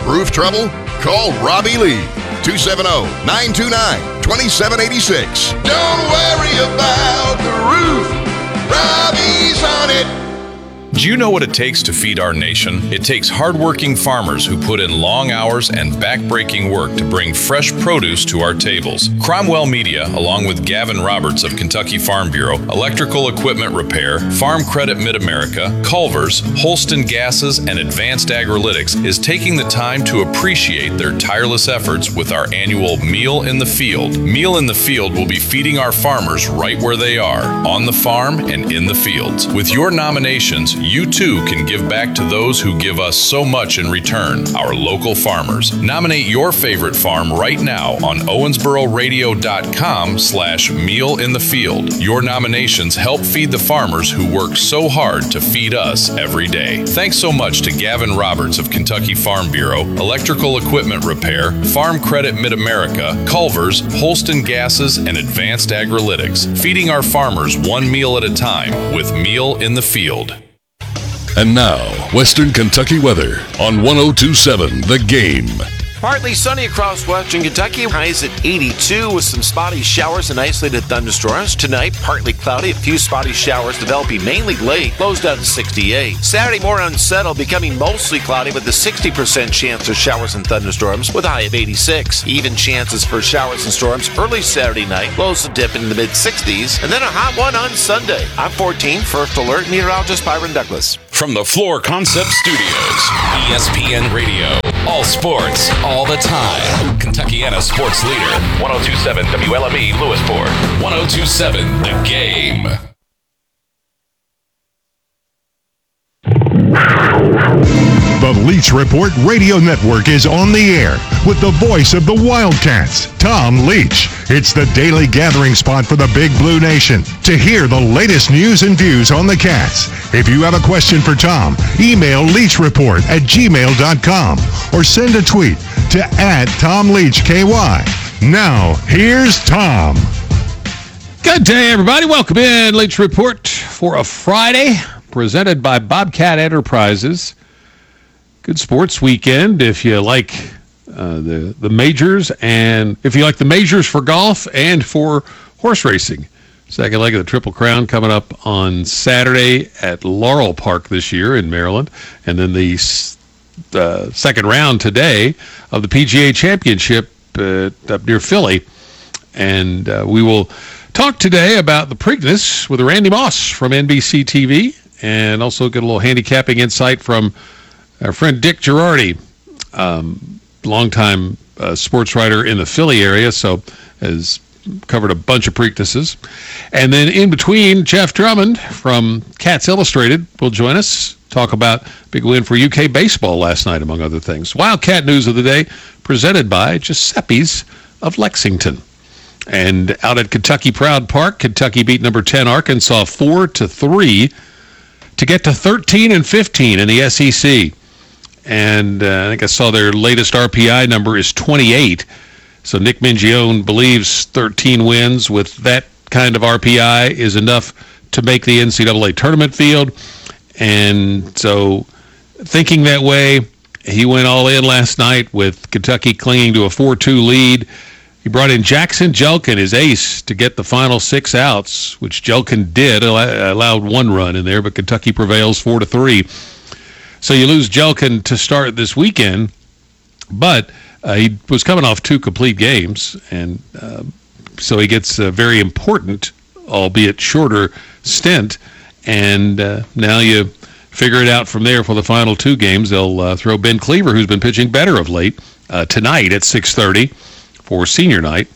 Roof trouble? Call Robbie Lee. 270-929-2786. Don't worry about the roof. Robbie's on it. Do you know what it takes to feed our nation? It takes hardworking farmers who put in long hours and backbreaking work to bring fresh produce to our tables. Cromwell Media, along with Gavin Roberts of Kentucky Farm Bureau, Electrical Equipment Repair, Farm Credit Mid-America, Culver's, Holston Gases, and Advanced Agrilytics, is taking the time to appreciate their tireless efforts with our annual Meal in the Field. Meal in the Field will be feeding our farmers right where they are, on the farm and in the fields. With your nominations, you too can give back to those who give us so much in return, our local farmers. Nominate your favorite farm right now on owensbororadio.com/mealinthefield. Your nominations help feed the farmers who work so hard to feed us every day. Thanks so much to Gavin Roberts of Kentucky Farm Bureau, Electrical Equipment Repair, Farm Credit Mid-America, Culver's, Holston Gases, and Advanced Agrilytics, feeding our farmers one meal at a time with Meal in the Field. And now, Western Kentucky weather on 102.7 The Game. Partly sunny across western Kentucky, highs at 82 with some spotty showers and isolated thunderstorms. Tonight, partly cloudy, a few spotty showers developing mainly late, lows down to 68. Saturday, more unsettled, becoming mostly cloudy with a 60% chance of showers and thunderstorms with a high of 86. Even chances for showers and storms early Saturday night, lows to dip into the mid-60s, and then a hot one on Sunday. I'm 14, First Alert meteorologist Byron Douglas. From the Floor Concept Studios, ESPN Radio, all sports, all the time. Kentuckiana sports leader, 102.7 WLME Lewisport, 102.7 The Game. The Leach Report Radio Network is on the air with the voice of the Wildcats, Tom Leach. It's the daily gathering spot for the Big Blue Nation to hear the latest news and views on the Cats. If you have a question for Tom, email leachreport@gmail.com or send a tweet to @TomLeachKY. Now, here's Tom. Good day, everybody. Welcome in. Leach Report for a Friday, presented by Bobcat Enterprises. Good sports weekend if you like the majors, and if you like the majors for golf and for horse racing. Second leg of the Triple Crown coming up on Saturday at Laurel Park this year in Maryland, and then the second round today of the PGA Championship up near Philly. And we will talk today about the Preakness with Randy Moss from NBC TV, and also get a little handicapping insight from our friend Dick Girardi, longtime sports writer in the Philly area, so has covered a bunch of Preaknesses. And then in between, Jeff Drummond from Cats Illustrated will join us, talk about big win for UK baseball last night, among other things. Wildcat News of the Day, presented by Giuseppe's of Lexington. And out at Kentucky Proud Park, Kentucky beat number 10 Arkansas 4-3 to get to 13-15 in the SEC. And I think I saw their latest RPI number is 28. So Nick Mingione believes 13 wins with that kind of RPI is enough to make the NCAA tournament field. And so thinking that way, he went all in last night with Kentucky clinging to a 4-2 lead. He brought in Jackson Jelkin, his ace, to get the final 6 outs, which Jelkin did, allowed 1 run in there, but Kentucky prevails 4-3. So you lose Jelkin to start this weekend, but he was coming off 2 complete games, and so he gets a very important, albeit shorter, stint, and now you figure it out from there for the final 2 games. They'll throw Ben Cleaver, who's been pitching better of late, tonight at 6:30 for senior night.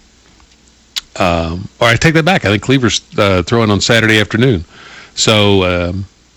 Or I take that back. I think Cleaver's throwing on Saturday afternoon. So,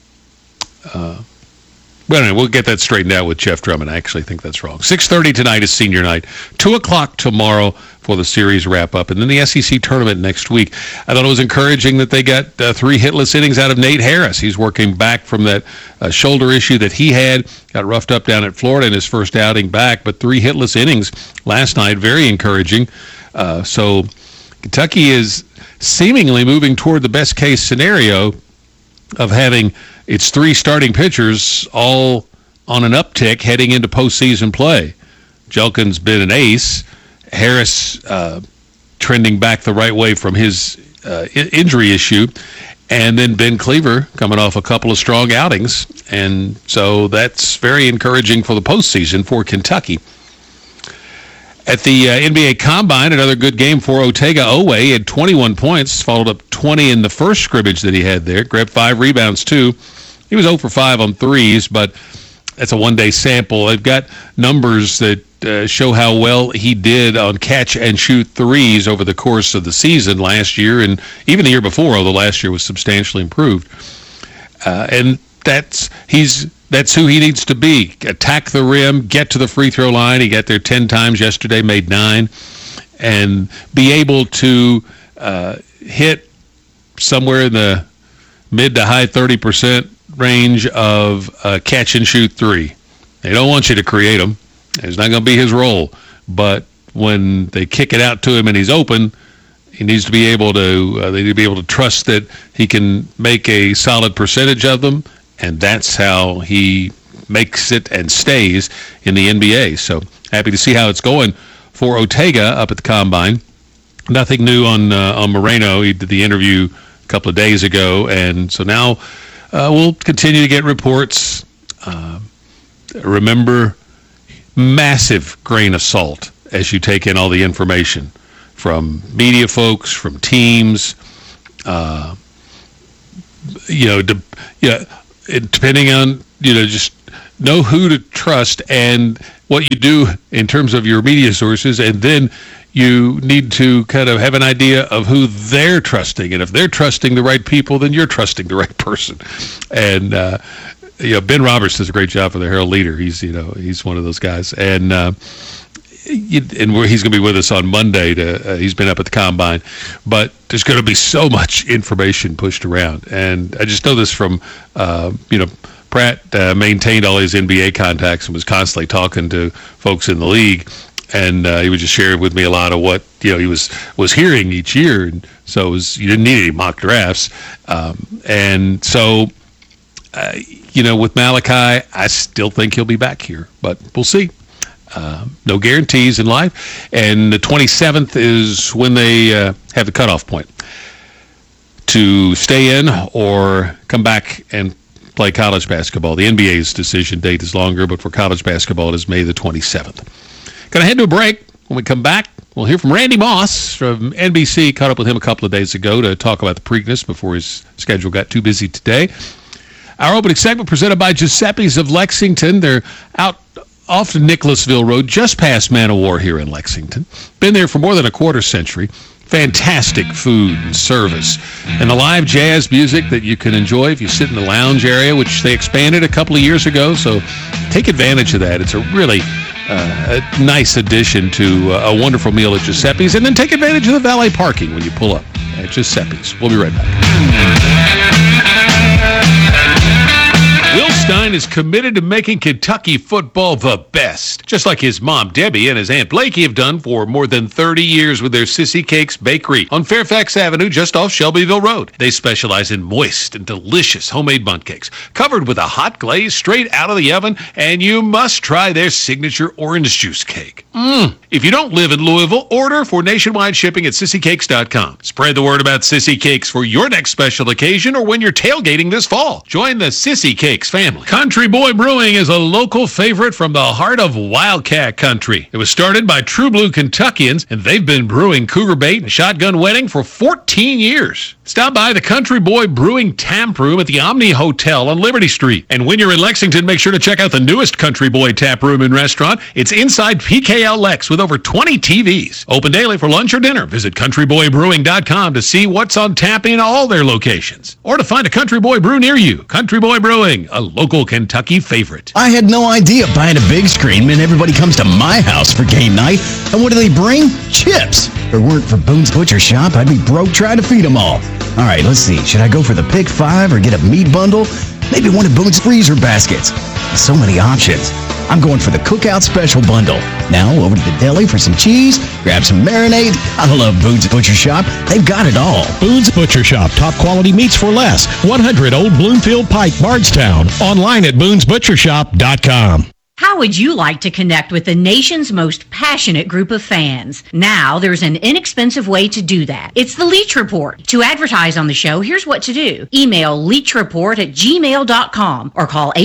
well, anyway, we'll get that straightened out with Jeff Drummond. I actually think that's wrong. 6:30 tonight is senior night. 2 o'clock tomorrow for the series wrap-up. And then the SEC tournament next week. I thought it was encouraging that they got 3 hitless innings out of Nate Harris. He's working back from that shoulder issue that he had. Got roughed up down at Florida in his first outing back. But 3 hitless innings last night, very encouraging. So Kentucky is seemingly moving toward the best-case scenario of having its 3 starting pitchers all on an uptick heading into postseason play. Jelkin's been an ace. Harris trending back the right way from his injury issue. And then Ben Cleaver coming off a couple of strong outings. And so that's very encouraging for the postseason for Kentucky. At the NBA Combine, another good game for Otega Oweh. Had 21 points, followed up 20 in the first scrimmage that he had there. Grabbed 5 rebounds, too. He was 0 for 5 on threes, but that's a one-day sample. They've got numbers that show how well he did on catch-and-shoot threes over the course of the season last year and even the year before, although last year was substantially improved. And that's who he needs to be. Attack the rim, get to the free throw line. He got there 10 times yesterday, made 9. And be able to hit somewhere in the mid to high 30% range of catch-and-shoot three. They don't want you to create them. It's not going to be his role. But when they kick it out to him and he's open, he needs to be able to they need to be able to trust that he can make a solid percentage of them, and that's how he makes it and stays in the NBA. So happy to see how it's going for Otega up at the Combine. Nothing new on Moreno. He did the interview a couple of days ago, and so now we'll continue to get reports. Remember, massive grain of salt as you take in all the information from media folks, from teams, depending on, just know who to trust and what you do in terms of your media sources, and then you need to kind of have an idea of who they're trusting, and if they're trusting the right people, then you're trusting the right person. And Ben Roberts does a great job for the Herald Leader. He's one of those guys, and he's going to be with us on Monday. He's been up at the Combine, but there's going to be so much information pushed around, and I just know this from Pratt maintained all his NBA contacts and was constantly talking to folks in the league, and he would just share with me a lot of what he was hearing each year, and so you didn't need any mock drafts, and so. With Malachi, I still think he'll be back here, but we'll see. No guarantees in life. And the 27th is when they have the cutoff point to stay in or come back and play college basketball. The NBA's decision date is longer, but for college basketball, it is May the 27th. Going to head to a break. When we come back, we'll hear from Randy Moss from NBC. Caught up with him a couple of days ago to talk about the Preakness before his schedule got too busy today. Our opening segment presented by Giuseppe's of Lexington. They're out off Nicholasville Road, just past Man o' War here in Lexington. Been there for more than a quarter century. Fantastic food and service. And the live jazz music that you can enjoy if you sit in the lounge area, which they expanded a couple of years ago. So take advantage of that. It's a really a nice addition to a wonderful meal at Giuseppe's. And then take advantage of the valet parking when you pull up at Giuseppe's. We'll be right back. Will Stein is committed to making Kentucky football the best, just like his mom, Debbie, and his Aunt Blakey have done for more than 30 years with their Sissy Cakes Bakery on Fairfax Avenue, just off Shelbyville Road. They specialize in moist and delicious homemade bundt cakes, covered with a hot glaze straight out of the oven, and you must try their signature orange juice cake. If you don't live in Louisville, order for nationwide shipping at sissycakes.com. Spread the word about Sissy Cakes for your next special occasion or when you're tailgating this fall. Join the Sissy Cakes family. Country Boy Brewing is a local favorite from the heart of Wildcat Country. It was started by True Blue Kentuckians, and they've been brewing Cougar Bait and Shotgun Wedding for 14 years. Stop by the Country Boy Brewing Tap Room at the Omni Hotel on Liberty Street. And when you're in Lexington, make sure to check out the newest Country Boy Tap Room and Restaurant. It's inside PKL Lex with over 20 TVs. Open daily for lunch or dinner. Visit countryboybrewing.com to see what's on tap in all their locations. Or to find a Country Boy brew near you. Country Boy Brewing, a local Kentucky favorite. I had no idea buying a big screen meant everybody comes to my house for game night. And what do they bring? Chips. If it weren't for Boone's Butcher Shop, I'd be broke trying to feed them all. All right, let's see. Should I go for the Pick 5 or get a meat bundle? Maybe one of Boone's freezer baskets. So many options. I'm going for the Cookout Special Bundle. Now over to the deli for some cheese, grab some marinade. I love Boone's Butcher Shop. They've got it all. Boone's Butcher Shop. Top quality meats for less. 100 Old Bloomfield Pike, Bardstown. Online at boonesbutchershop.com. How would you like to connect with the nation's most passionate group of fans? Now there's an inexpensive way to do that. It's the Leach Report. To advertise on the show, here's what to do. Email leachreport@gmail.com or call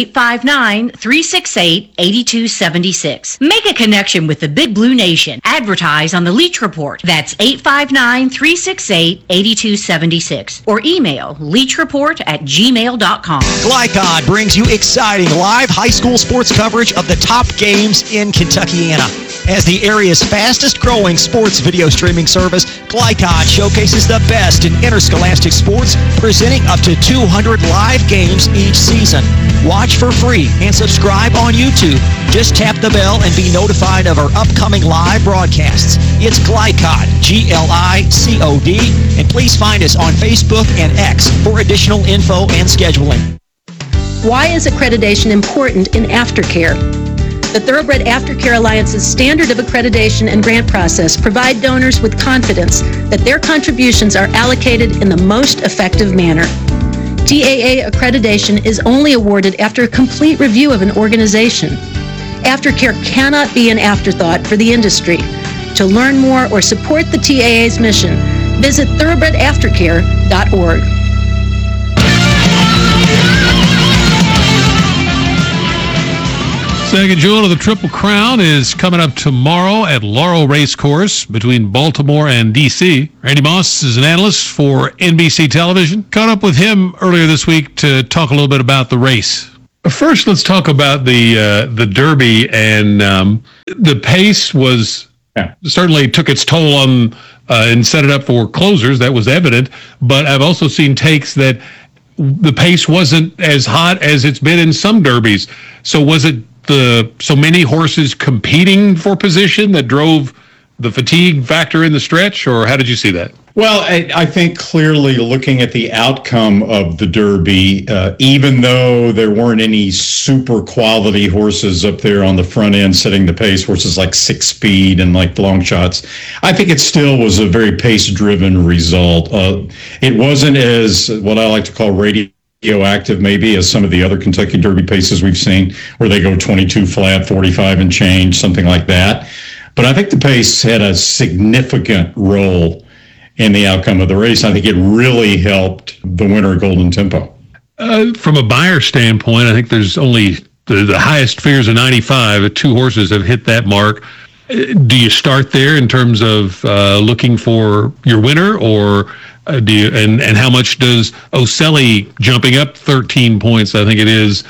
859-368-8276. Make a connection with the Big Blue Nation. Advertise on the Leach Report. That's 859-368-8276 or email leachreport@gmail.com. Glycod brings you exciting live high school sports coverage of the top games in Kentuckiana. As the area's fastest growing sports video streaming service, Glycod showcases the best in interscholastic sports, presenting up to 200 live games each season. Watch for free and subscribe on YouTube. Just tap the bell and be notified of our upcoming live broadcasts. It's Glycod, Glicod, and please find us on Facebook and X for additional info and scheduling. Why is accreditation important in aftercare? The Thoroughbred Aftercare Alliance's standard of accreditation and grant process provide donors with confidence that their contributions are allocated in the most effective manner. TAA accreditation is only awarded after a complete review of an organization. Aftercare cannot be an afterthought for the industry. To learn more or support the TAA's mission, visit thoroughbredaftercare.org. Second jewel of the Triple Crown is coming up tomorrow at Laurel Race Course between Baltimore and D.C. Randy Moss is an analyst for NBC Television. Caught up with him earlier this week to talk a little bit about the race. First, let's talk about the Derby, and the pace was certainly took its toll on and set it up for closers. That was evident, but I've also seen takes that the pace wasn't as hot as it's been in some derbies. So was it so many horses competing for position that drove the fatigue factor in the stretch, or how did you see that? Well, I think clearly looking at the outcome of the Derby, even though there weren't any super quality horses up there on the front end setting the pace, horses like Six Speed and like Long Shots, I think it still was a very pace-driven result. It wasn't as what I like to call radioactive maybe as some of the other Kentucky Derby paces we've seen, where they go 22 flat, 45 and change, something like that. But I think the pace had a significant role in the outcome of the race. I think it really helped the winner, Golden Tempo. From a buyer standpoint, I think there's only the highest figures of 95. Two horses have hit that mark. Do you start there in terms of looking for your winner, or do you, and how much does Oselli jumping up 13 points, I think it is,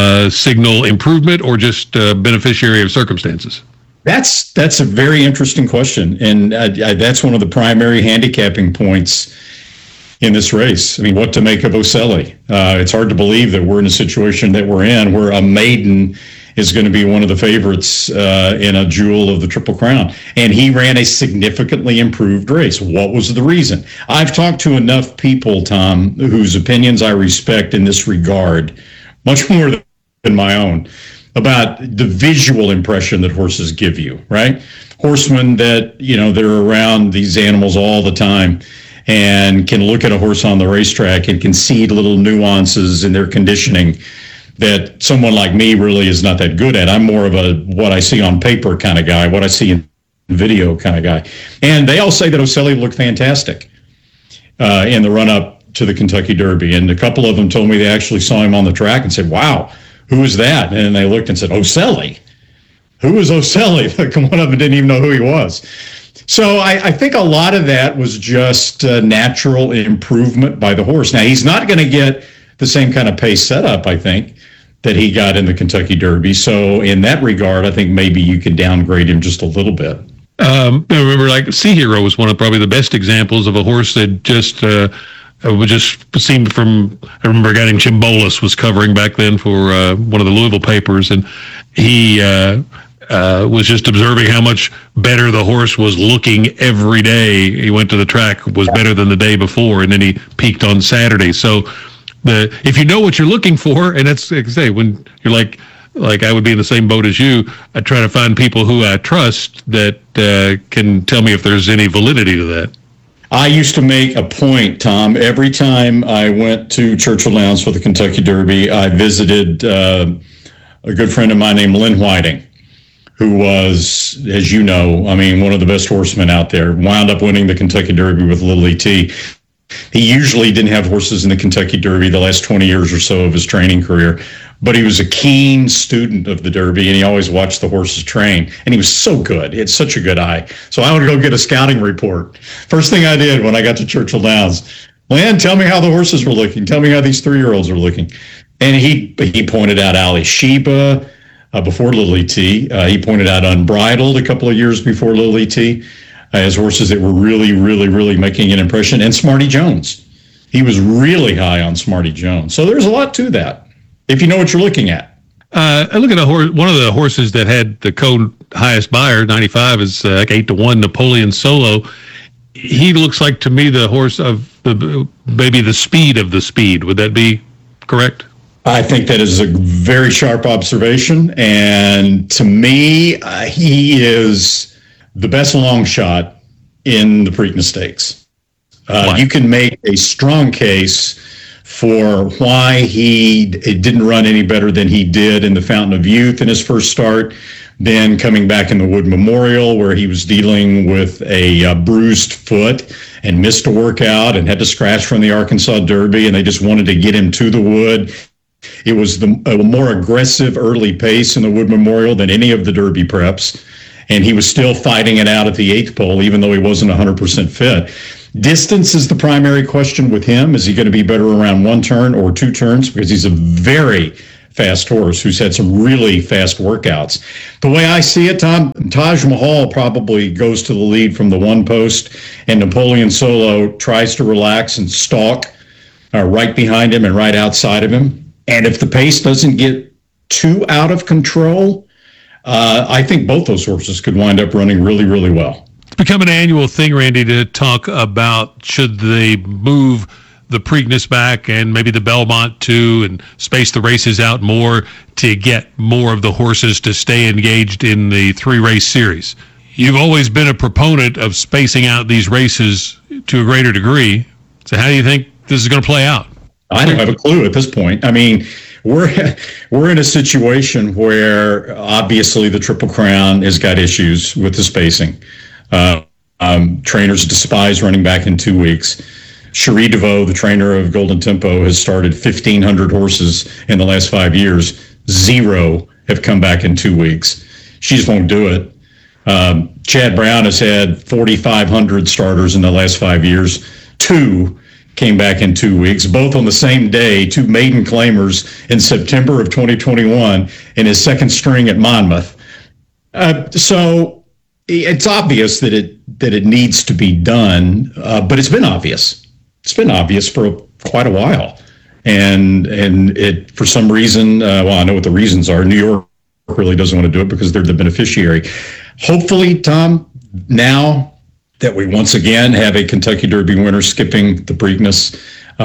signal improvement or just beneficiary of circumstances? That's a very interesting question, and that's one of the primary handicapping points in this race. I mean, what to make of Oselli? It's hard to believe that we're in a situation that we're in where a maiden is going to be one of the favorites in a jewel of the Triple Crown. And he ran a significantly improved race. What was the reason? I've talked to enough people, Tom, whose opinions I respect in this regard, much more than my own, about the visual impression that horses give you, right? Horsemen that, they're around these animals all the time and can look at a horse on the racetrack and can see little nuances in their conditioning that someone like me really is not that good at. I'm more of a what I see on paper kind of guy, what I see in video kind of guy. And they all say that Oselli looked fantastic in the run-up to the Kentucky Derby. And a couple of them told me they actually saw him on the track and said, wow, who is that? And they looked and said, Oselli. Who is Oselli? Like, one of them didn't even know who he was. So I think a lot of that was just natural improvement by the horse. Now, he's not going to get the same kind of pace setup, I think, that he got in the Kentucky Derby. So in that regard, I think maybe you could downgrade him just a little bit. I remember, like, Sea Hero was one of probably the best examples of a horse that just seemed from, I remember a guy named Chimbolas was covering back then for one of the Louisville papers, and he was just observing how much better the horse was looking every day. He went to the track, was better than the day before, and then he peaked on Saturday. So if you know what you're looking for, and that's, like I say, when you're like I would be in the same boat as you, I try to find people who I trust that can tell me if there's any validity to that. I used to make a point, Tom, every time I went to Churchill Downs for the Kentucky Derby, I visited a good friend of mine named Lynn Whiting, who was, as you know, one of the best horsemen out there, wound up winning the Kentucky Derby with Lily T. He usually didn't have horses in the Kentucky Derby the last 20 years or so of his training career, but he was a keen student of the Derby, and he always watched the horses train, and he was so good. He had such a good eye. So I wanted to go get a scouting report. First thing I did when I got to Churchill Downs, Lynn, tell me how the horses were looking. Tell me how these 3-year-olds are looking. And he pointed out Ali Sheba before Lily T. He pointed out Unbridled a couple of years before Lily T. As horses that were really, really, really making an impression. And Smarty Jones. He was really high on Smarty Jones. So there's a lot to that, if you know what you're looking at. I look at one of the horses that had the highest buyer, 95, is like 8-1, Napoleon Solo. He looks like, to me, the horse of maybe the speed of the speed. Would that be correct? I think that is a very sharp observation. And to me, he is the best long shot in the Preakness Stakes. You can make a strong case for why he didn't run any better than he did in the Fountain of Youth in his first start, then coming back in the Wood Memorial, where he was dealing with a bruised foot and missed a workout and had to scratch from the Arkansas Derby, and they just wanted to get him to the Wood. It was a more aggressive early pace in the Wood Memorial than any of the Derby preps. And he was still fighting it out at the 8th pole, even though he wasn't 100% fit. Distance is the primary question with him. Is he going to be better around 1 turn or 2 turns? Because he's a very fast horse who's had some really fast workouts. The way I see it, Tom, Taj Mahal probably goes to the lead from the 1 post, and Napoleon Solo tries to relax and stalk right behind him and right outside of him. And if the pace doesn't get too out of control, I think both those horses could wind up running really, really well. It's become an annual thing, Randy, to talk about should they move the Preakness back and maybe the Belmont too, and space the races out more to get more of the horses to stay engaged in the 3-race series. You've always been a proponent of spacing out these races to a greater degree. So how do you think this is going to play out? I don't have a clue at this point. We're in a situation where obviously the Triple Crown has got issues with the spacing. Trainers despise running back in 2 weeks. Cherie DeVoe, the trainer of Golden Tempo, has started 1,500 horses in the last 5 years. 0 have come back in 2 weeks. She just won't do it. Chad Brown has had 4,500 starters in the last 5 years. 2 came back in 2 weeks, both on the same day, 2 maiden claimers in September of 2021 in his second string at Monmouth. So it's obvious that it needs to be done, but it's been obvious. It's been obvious for quite a while. And it, for some reason, I know what the reasons are. New York really doesn't want to do it because they're the beneficiary. Hopefully, Tom, now that we once again have a Kentucky Derby winner skipping the Preakness.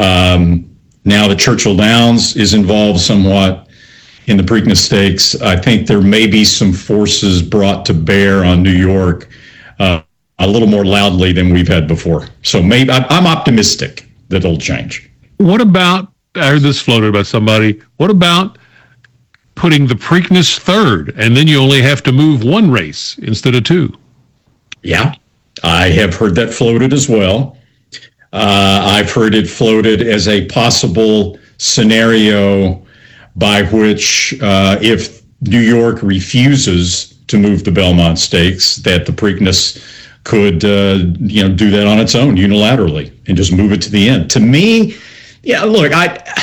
Now that Churchill Downs is involved somewhat in the Preakness Stakes, I think there may be some forces brought to bear on New York a little more loudly than we've had before. So maybe I'm optimistic that it'll change. What about, I heard this floated by somebody, what about putting the Preakness third, and then you only have to move 1 race instead of 2? Yeah. I have heard that floated as well. I've heard it floated as a possible scenario by which if New York refuses to move the Belmont Stakes, that the Preakness could do that on its own unilaterally and just move it to the end. To me, yeah, look,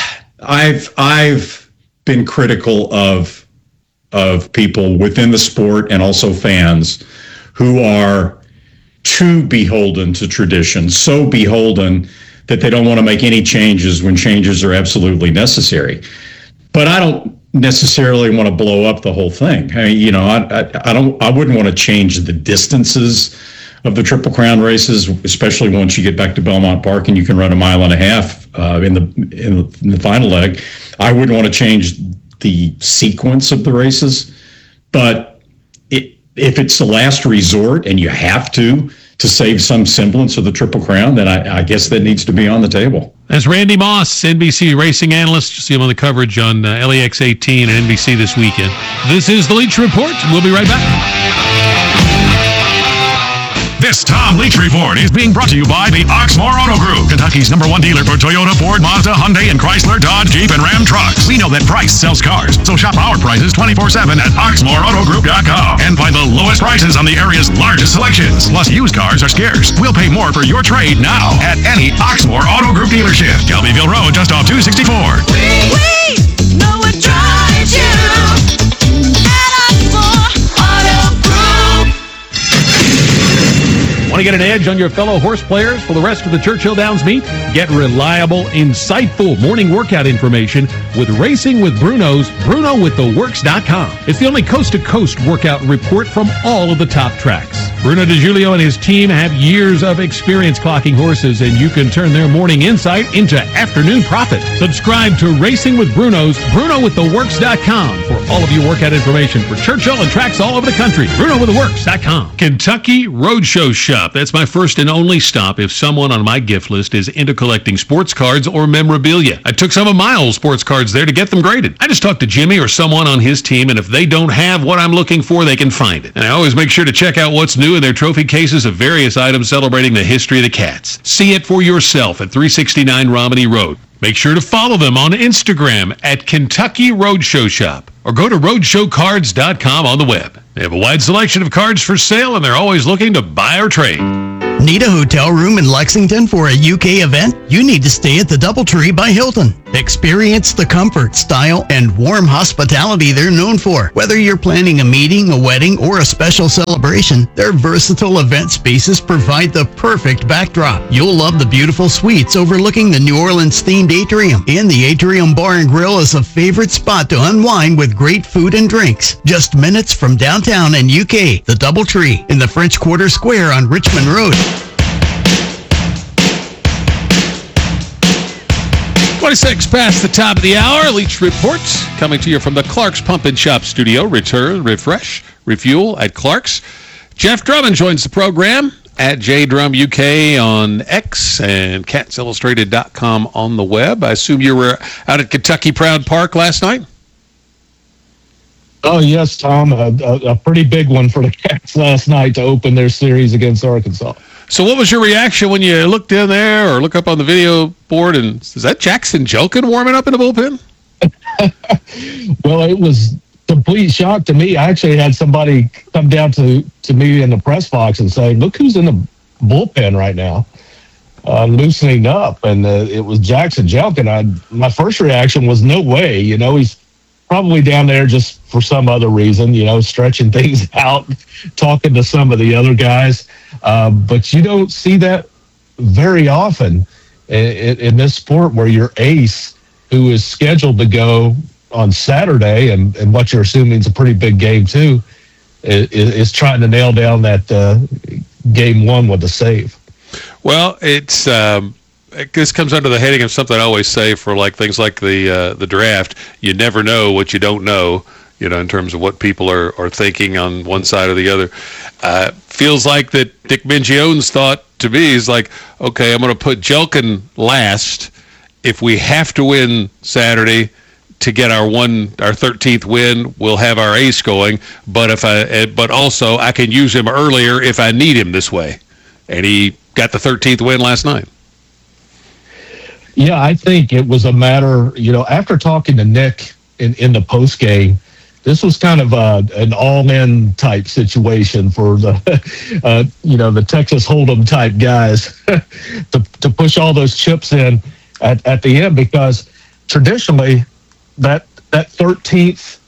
I've been critical of people within the sport and also fans who are too beholden to tradition, so beholden that they don't want to make any changes when changes are absolutely necessary. But I don't necessarily want to blow up the whole thing. I mean, I wouldn't want to change the distances of the Triple Crown races, especially once you get back to Belmont Park and you can run 1.5 miles in the final leg. I wouldn't want to change the sequence of the races, but if it's the last resort and you have to save some semblance of the Triple Crown, then I guess that needs to be on the table. That's Randy Moss, NBC racing analyst. You see him on the coverage on LEX 18 and NBC this weekend. This is the Leach Report. We'll be right back. This Tom Leach Report is being brought to you by the Oxmoor Auto Group, Kentucky's #1 dealer for Toyota, Ford, Mazda, Hyundai, and Chrysler, Dodge, Jeep, and Ram trucks. We know that price sells cars, so shop our prices 24/7 at OxmoorAutoGroup.com and find the lowest prices on the area's largest selections. Plus, used cars are scarce. We'll pay more for your trade now at any Oxmoor Auto Group dealership. Shelbyville Road, just off 264. We know what drives you at Oxmoor Auto Group. Want to get an edge on your fellow horse players for the rest of the Churchill Downs meet? Get reliable, insightful morning workout information with Racing with Bruno's BrunoWithTheWorks.com. It's the only coast-to-coast workout report from all of the top tracks. Bruno DeJulio and his team have years of experience clocking horses, and you can turn their morning insight into afternoon profit. Subscribe to Racing with Bruno's BrunoWithTheWorks.com for all of your workout information for Churchill and tracks all over the country. BrunoWithTheWorks.com. Kentucky Roadshow Shop. That's my first and only stop if someone on my gift list is into collecting sports cards or memorabilia. I took some of my old sports cards there to get them graded. I just talked to Jimmy or someone on his team, and if they don't have what I'm looking for, they can find it. And I always make sure to check out what's new in their trophy cases of various items celebrating the history of the Cats. See it for yourself at 369 Romney Road. Make sure to follow them on Instagram at Kentucky Roadshow Shop or go to roadshowcards.com on the web. They have a wide selection of cards for sale, and they're always looking to buy or trade. Need a hotel room in Lexington for a UK event? You need to stay at the DoubleTree by Hilton. Experience the comfort, style, and warm hospitality they're known for. Whether you're planning a meeting, a wedding, or a special celebration, their versatile event spaces provide the perfect backdrop. You'll love the beautiful suites overlooking the New Orleans-themed atrium. And the Atrium Bar and Grill is a favorite spot to unwind with great food and drinks. Just minutes from downtown and UK, the DoubleTree in the French Quarter Square on Richmond Road. 26 past the top of the hour. Leach Report coming to you from the Clark's Pump and Shop studio. Return, refresh, refuel at Clark's. Jeff Drummond joins the program at JDrumUK on X and CatsIllustrated.com on the web. I assume you were out at Kentucky Proud Park last night? Oh, yes, Tom. A pretty big one for the Cats last night to open their series against Arkansas. So what was your reaction when you looked in there or look up on the video board and is that Jackson Jelkin warming up in the bullpen? Well, it was complete shock to me. I actually had somebody come down to me in the press box and say, look who's in the bullpen right now, loosening up. And it was Jackson Jelkin. My first reaction was no way. You know, he's probably down there just for some other reason, you know, stretching things out, talking to some of the other guys. But you don't see that very often in this sport where your ace, who is scheduled to go on Saturday, and what you're assuming is a pretty big game too, is trying to nail down that game one with the save. Well, it's this comes under the heading of something I always say for like things like the draft. You never know what you don't know, you know, in terms of what people are thinking on one side or the other. Feels like that Dick Mingione's thought to me is like, okay, I'm going to put Jelkin last. If we have to win Saturday to get our 13th win, we'll have our ace going. But also I can use him earlier if I need him this way. And he got the 13th win last night. Yeah, I think it was a matter, you know, after talking to Nick in the post game, this was kind of an all-in type situation for the, you know, the Texas Hold'em type guys to push all those chips in at the end, because traditionally that 13th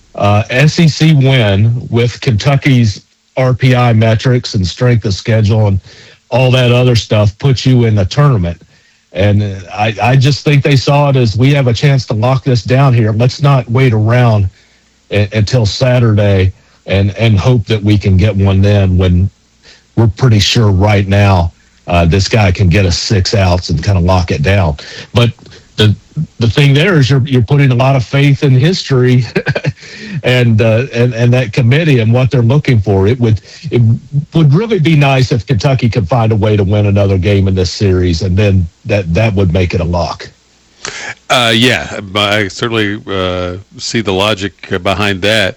SEC win with Kentucky's RPI metrics and strength of schedule and all that other stuff puts you in the tournament. And I just think they saw it as, we have a chance to lock this down here. Let's not wait around until Saturday and hope that we can get one then, when we're pretty sure right now this guy can get us 6 outs and kind of lock it down. But the thing there is you're putting a lot of faith in history and that committee and what they're looking for. It would really be nice if Kentucky could find a way to win another game in this series, and then that would make it a lock. Yeah, I certainly see the logic behind that.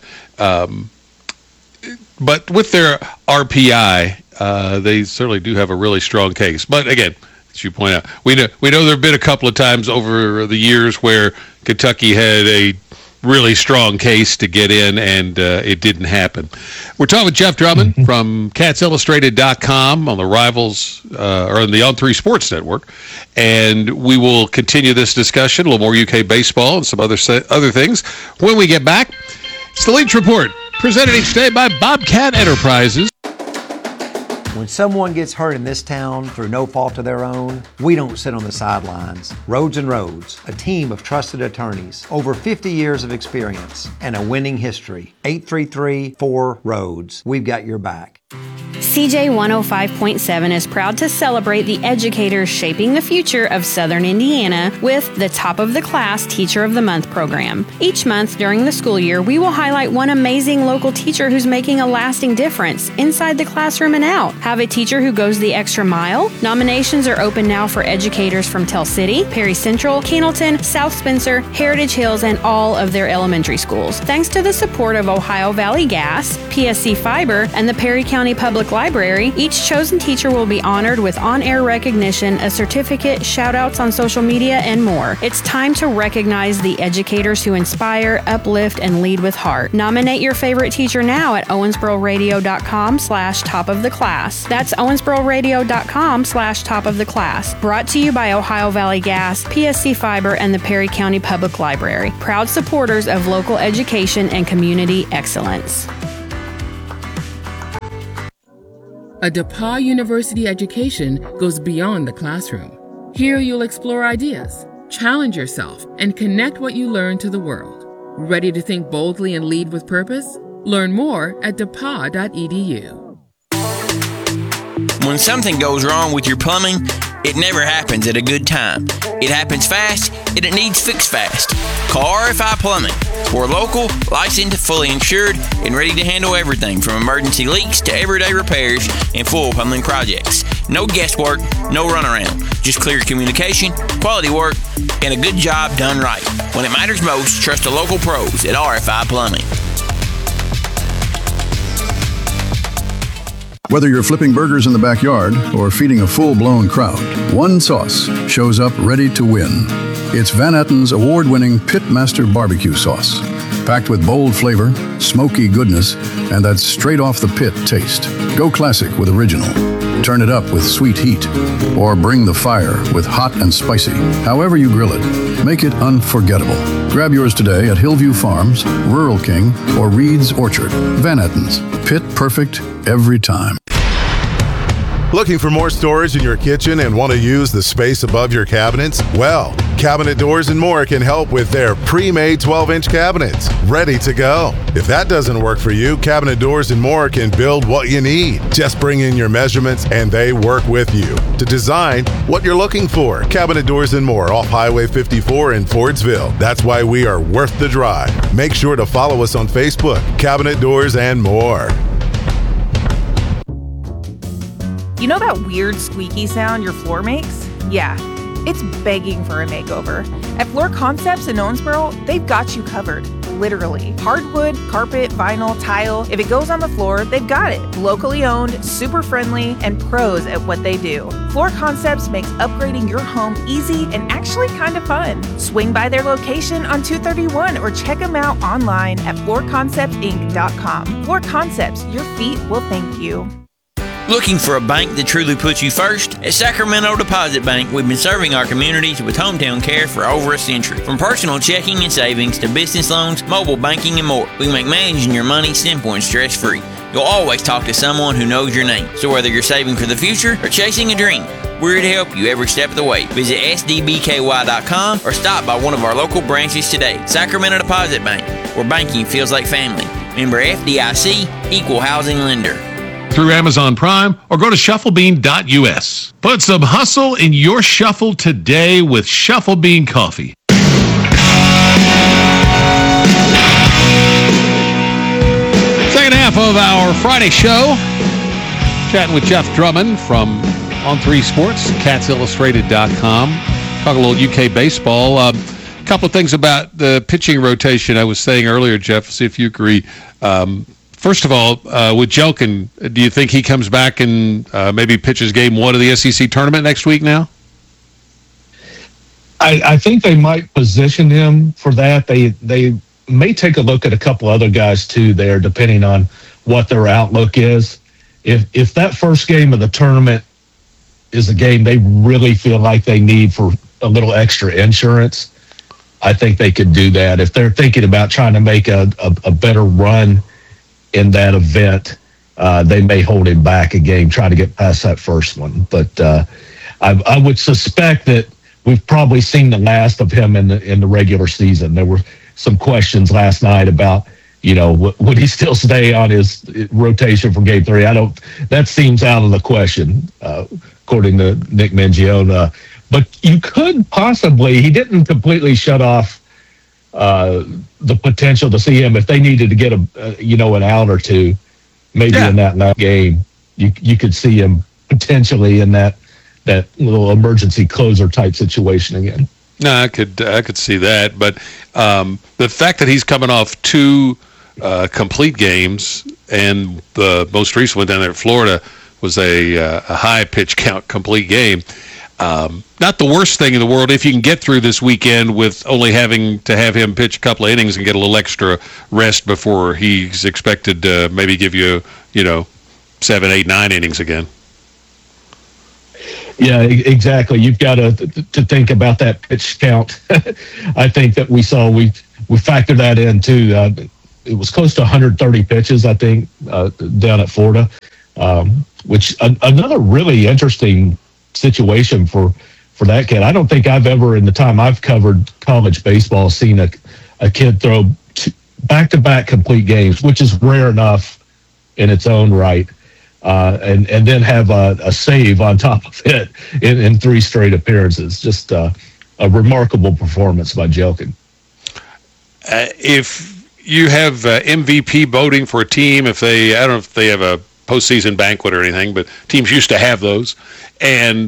But with their RPI, they certainly do have a really strong case. But again, as you point out, we know there have been a couple of times over the years where Kentucky had a really strong case to get in, and it didn't happen. We're talking with Jeff Drummond from CatsIllustrated.com on the Rivals, or on the On3 Sports Network, and we will continue this discussion, a little more UK baseball and some other things when we get back. It's the Leach Report, presented each day by Bobcat Enterprises. When someone gets hurt in this town through no fault of their own, we don't sit on the sidelines. Roads and Roads, a team of trusted attorneys, over 50 years of experience, and a winning history. 833-4-ROADS. We've got your back. CJ 105.7 is proud to celebrate the educators shaping the future of Southern Indiana with the Top of the Class Teacher of the Month program. Each month during the school year, we will highlight one amazing local teacher who's making a lasting difference inside the classroom and out. Have a teacher who goes the extra mile? Nominations are open now for educators from Tell City, Perry Central, Cannleton, South Spencer, Heritage Hills, and all of their elementary schools. Thanks to the support of Ohio Valley Gas, PSC Fiber, and the Perry County Public Library, each chosen teacher will be honored with on-air recognition, a certificate, shout-outs on social media, and more. It's time to recognize the educators who inspire, uplift, and lead with heart. Nominate your favorite teacher now at owensbororadio.com/top-of-the-class. That's owensbororadio.com/top-of-the-class. Brought to you by Ohio Valley Gas, PSC Fiber, and the Perry County Public Library. Proud supporters of local education and community excellence. A DePauw University education goes beyond the classroom. Here you'll explore ideas, challenge yourself, and connect what you learn to the world. Ready to think boldly and lead with purpose? Learn more at depaw.edu. When something goes wrong with your plumbing, it never happens at a good time. It happens fast, and it needs fixed fast. Call RFI Plumbing. We're local, licensed, fully insured, and ready to handle everything from emergency leaks to everyday repairs and full plumbing projects. No guesswork, no runaround. Just clear communication, quality work, and a good job done right. When it matters most, trust the local pros at RFI Plumbing. Whether you're flipping burgers in the backyard or feeding a full-blown crowd, one sauce shows up ready to win. It's Van Etten's award-winning Pitmaster Barbecue Sauce. Packed with bold flavor, smoky goodness, and that straight-off-the-pit taste. Go classic with original. Turn it up with sweet heat. Or bring the fire with hot and spicy. However you grill it, make it unforgettable. Grab yours today at Hillview Farms, Rural King, or Reed's Orchard. Van Etten's. Pit perfect every time. Looking for more storage in your kitchen and want to use the space above your cabinets? Well, Cabinet Doors and More can help with their pre-made 12-inch cabinets, ready to go. If that doesn't work for you, Cabinet Doors and More can build what you need. Just bring in your measurements and they work with you to design what you're looking for. Cabinet Doors and More off Highway 54 in Fordsville. That's why we are worth the drive. Make sure to follow us on Facebook, Cabinet Doors and More. You know that weird squeaky sound your floor makes? Yeah, it's begging for a makeover. At Floor Concepts in Owensboro, they've got you covered. Literally. Hardwood, carpet, vinyl, tile. If it goes on the floor, they've got it. Locally owned, super friendly, and pros at what they do. Floor Concepts makes upgrading your home easy and actually kind of fun. Swing by their location on 231 or check them out online at floorconceptinc.com. Floor Concepts, your feet will thank you. Looking for a bank that truly puts you first? At Sacramento Deposit Bank, we've been serving our communities with hometown care for over a century. From personal checking and savings to business loans, mobile banking, and more, we make managing your money simple and stress-free. You'll always talk to someone who knows your name. So whether you're saving for the future or chasing a dream, we're here to help you every step of the way. Visit sdbky.com or stop by one of our local branches today. Sacramento Deposit Bank, where banking feels like family. Member FDIC, Equal Housing Lender. through Amazon Prime or go to shufflebean.us. Put some hustle in your shuffle today with Shuffle Bean Coffee. Second half of our Friday show, chatting with Jeff Drummond from On3 Sports, catsillustrated.com. Talk a little UK baseball. A couple of things about the pitching rotation I was saying earlier, Jeff, see if you agree. First of all, with Jelkin, do you think he comes back and maybe pitches game 1 of the SEC tournament next week now? I think they might position him for that. They may take a look at a couple other guys too there, depending on what their outlook is. If that first game of the tournament is a game they really feel like they need for a little extra insurance, I think they could do that. If they're thinking about trying to make a better run in that event, they may hold him back a game, try to get past that first one. But I would suspect that we've probably seen the last of him in the regular season. There were some questions last night about, would he still stay on his rotation for game 3? That seems out of the question, according to Nick Mangione. But you could possibly, he didn't completely shut off the potential to see him if they needed to get an out or two, maybe in that game. You could see him potentially in that little emergency closer type situation again. No, I could see that, but the fact that he's coming off 2 complete games, and the most recent one down there in Florida was a high pitch count complete game. Not the worst thing in the world if you can get through this weekend with only having to have him pitch a couple of innings and get a little extra rest before he's expected to maybe give you, 7, 8, 9 innings again. Yeah, exactly. You've got to think about that pitch count. I think that we factored that in too. It was close to 130 pitches, I think, down at Florida, which another really interesting situation for that kid. I don't think I've ever, in the time I've covered college baseball, seen a kid throw back-to-back complete games, which is rare enough in its own right. And then have a save on top of it in 3 straight appearances. Just a remarkable performance by Jelkin. If you have MVP voting for a team, I don't know if they have a postseason banquet or anything, but teams used to have those. And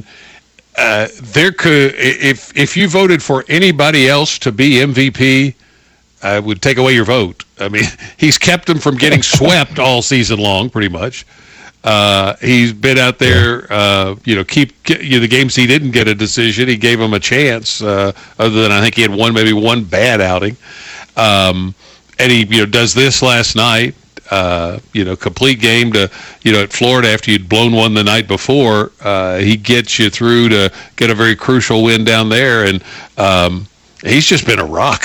if you voted for anybody else to be MVP, I would take away your vote. I mean, he's kept them from getting swept all season long, pretty much. He's been out there, the games he didn't get a decision, he gave them a chance, other than I think he had maybe one bad outing. And he, does this last night, complete game to, at Florida after you'd blown one the night before. He gets you through to get a very crucial win down there. And he's just been a rock.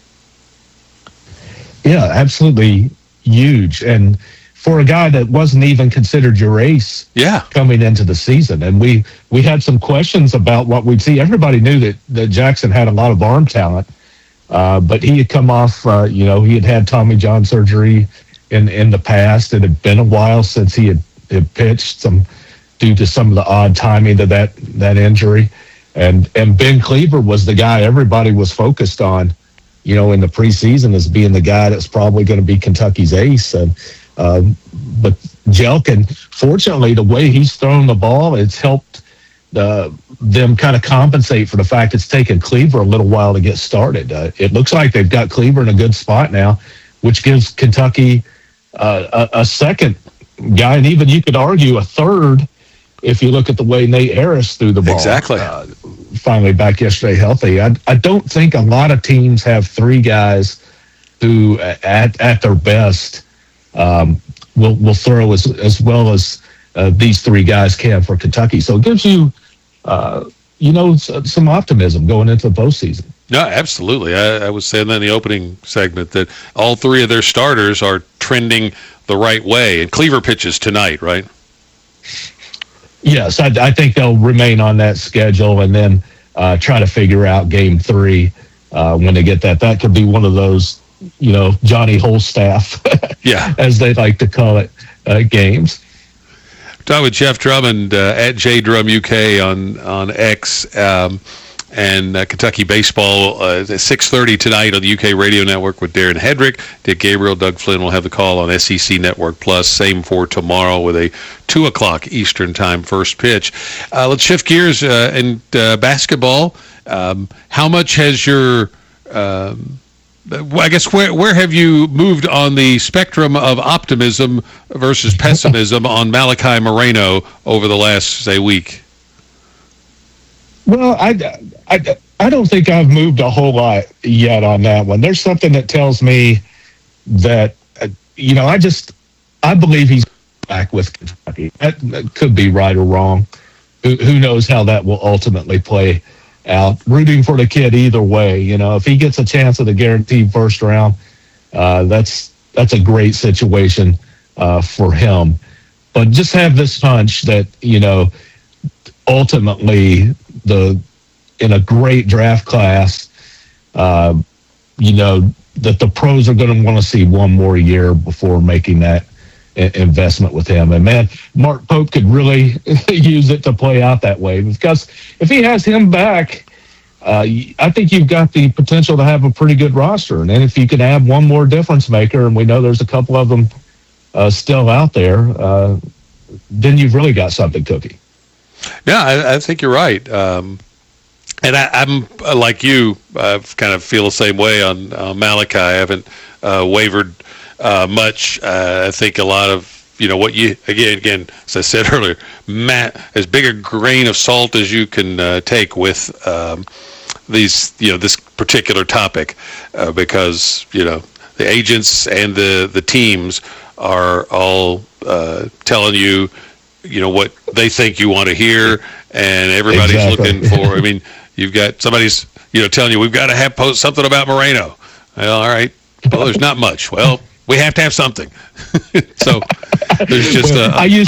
Yeah, absolutely huge. And for a guy that wasn't even considered your ace coming into the season. And we had some questions about what we'd see. Everybody knew that Jackson had a lot of arm talent, but he had come off, he had Tommy John surgery in the past. It had been a while since he had pitched, due to some of the odd timing of that injury. And Ben Cleaver was the guy everybody was focused on, in the preseason as being the guy that's probably going to be Kentucky's ace. And but Jelkin, fortunately, the way he's thrown the ball, it's helped them kind of compensate for the fact it's taken Cleaver a little while to get started. It looks like they've got Cleaver in a good spot now, which gives Kentucky a second guy, and even you could argue a third if you look at the way Nate Harris threw the ball. Exactly. Finally back yesterday healthy. I don't think a lot of teams have 3 guys who at their best will throw as well as these 3 guys can for Kentucky. So it gives you, some optimism going into the postseason. No, absolutely. I was saying that in the opening segment that all 3 of their starters are trending the right way. And Cleaver pitches tonight, right? Yes, I think they'll remain on that schedule and then try to figure out game 3 when they get that. That could be one of those, Johnny Holstaff, as they like to call it, games. Talking with Jeff Drummond at JDrumUK on X, and Kentucky baseball at 6:30 tonight on the UK Radio Network with Darren Hedrick. Dick Gabriel, Doug Flynn will have the call on SEC Network Plus. Same for tomorrow with a 2 o'clock Eastern Time first pitch. Let's shift gears and basketball. How much has your I guess where have you moved on the spectrum of optimism versus pessimism on Malachi Moreno over the last, say, week? Well, I don't think I've moved a whole lot yet on that one. There's something that tells me that, I believe he's back with Kentucky. That could be right or wrong. Who knows how that will ultimately play out. Rooting for the kid either way. If he gets a chance at the guaranteed first round, that's a great situation for him. But just have this hunch that, ultimately in a great draft class, that the pros are going to want to see one more year before making that investment with him. And man, Mark Pope could really use it to play out that way, because if he has him back, I think you've got the potential to have a pretty good roster. And then if you can add one more difference maker, and we know there's a couple of them still out there, then you've really got something cooking. Yeah, I think you're right. And I'm like you, I kind of feel the same way on Malachi. I haven't wavered much. I think a lot of, what you, again, as I said earlier, as big a grain of salt as you can take with this particular topic, because, the agents and the teams are all telling you, what they think you want to hear, and everybody's looking for, you've got somebody's, telling you, we've got to have post something about Moreno. Well, all right. Well, there's not much. Well, we have to have something. So there's just I use